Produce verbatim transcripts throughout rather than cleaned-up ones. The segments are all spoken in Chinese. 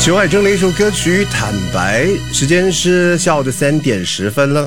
裘海正的一首歌曲《坦白》，时间是下午的三点十分了。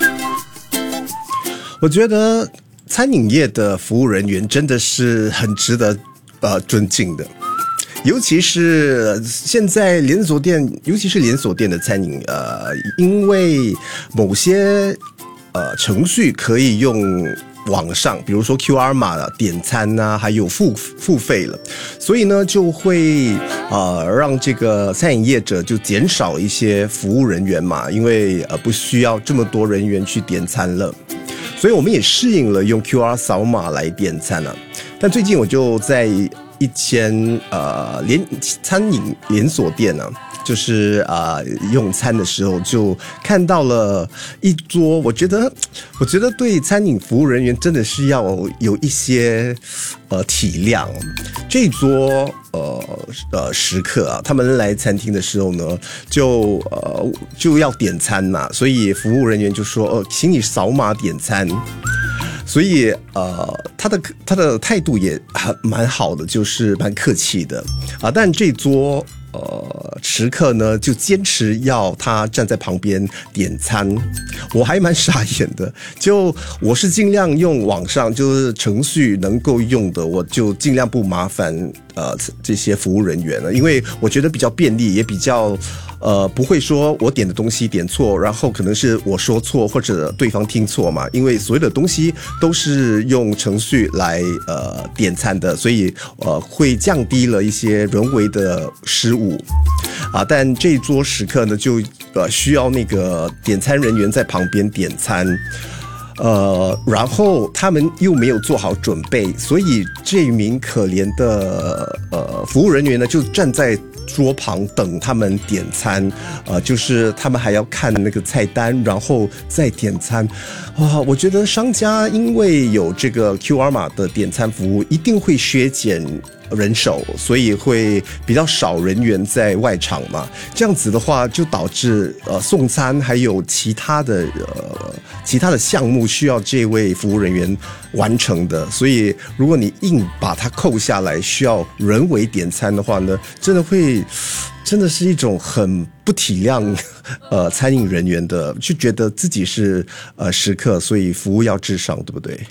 我觉得餐饮业的服务人员真的是很值得呃尊敬的，尤其是现在连锁店，尤其是连锁店的餐饮，呃，因为某些呃程序可以用网上，比如说 Q R 码的点餐啊，还有付付费了，所以呢就会呃让这个餐饮业者就减少一些服务人员嘛，因为呃不需要这么多人员去点餐了，所以我们也适应了用 Q R 扫码来点餐啊。但最近我就在一间呃连餐饮连锁店呢、啊，就是呃用餐的时候就看到了一桌，我觉得我觉得对餐饮服务人员真的是要有一些呃体谅。这一桌呃呃食客啊，他们来餐厅的时候呢，就呃就要点餐嘛，所以服务人员就说：“哦，请你扫码点餐。”所以，呃，他的他的态度也蛮好的，就是蛮客气的啊。但这桌呃食客呢，就坚持要他站在旁边点餐，我还蛮傻眼的。就我是尽量用网上就是程序能够用的，我就尽量不麻烦呃这些服务人员了，因为我觉得比较便利，也比较。呃，不会说我点的东西点错，然后可能是我说错或者对方听错嘛，因为所有的东西都是用程序来呃点餐的，所以呃会降低了一些人为的失误啊。但这一桌食客呢，就呃需要那个点餐人员在旁边点餐。呃，然后他们又没有做好准备，所以这名可怜的呃服务人员呢，就站在桌旁等他们点餐，呃，就是他们还要看那个菜单，然后再点餐。哇，我觉得商家因为有这个 Q R 码的点餐服务，一定会削减人手，所以会比较少人员在外场嘛。这样子的话，就导致呃送餐还有其他的呃其他的项目需要这位服务人员完成的。所以如果你硬把它扣下来，需要人为点餐的话呢，真的会真的是一种很不体谅呃餐饮人员的，就觉得自己是呃食客，所以服务要至上，对不对？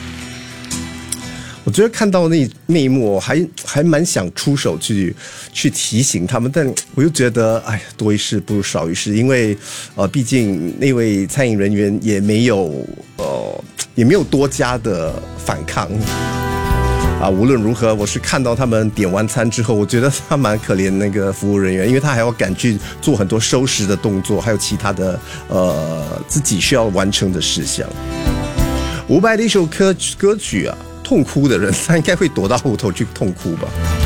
我觉得看到那那一幕，还还蛮想出手去去提醒他们，但我又觉得，哎，多一事不如少一事，因为呃，毕竟那位餐饮人员也没有呃也没有多加的反抗啊。无论如何，我是看到他们点完餐之后，我觉得他蛮可怜那个服务人员，因为他还要赶去做很多收拾的动作，还有其他的呃自己需要完成的事项。伍佰的一首歌歌曲啊。痛哭的人，他应该会躲到后头去痛哭吧。